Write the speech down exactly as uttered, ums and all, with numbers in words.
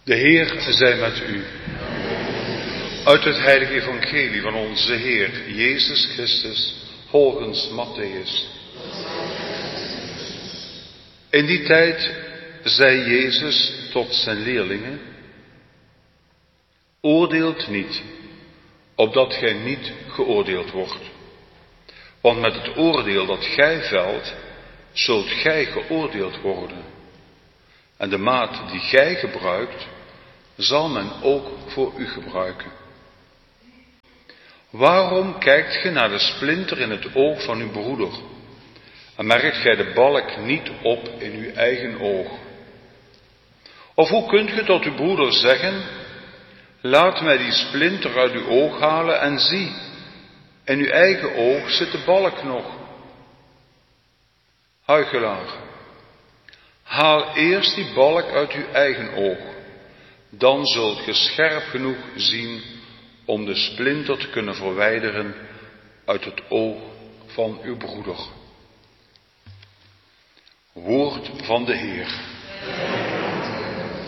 De Heer zij met u. Uit het heilige evangelie van onze Heer Jezus Christus volgens Mattheüs. In die tijd zei Jezus tot zijn leerlingen: oordeelt niet, opdat gij niet geoordeeld wordt. Want met het oordeel dat gij velt, zult gij geoordeeld worden. En de maat die gij gebruikt, zal men ook voor u gebruiken. Waarom kijkt ge naar de splinter in het oog van uw broeder, en merkt gij de balk niet op in uw eigen oog? Of hoe kunt ge tot uw broeder zeggen: laat mij die splinter uit uw oog halen, en zie, in uw eigen oog zit de balk nog? Huichelaar, haal eerst die balk uit uw eigen oog, dan zult ge scherp genoeg zien om de splinter te kunnen verwijderen uit het oog van uw broeder. Woord van de Heer.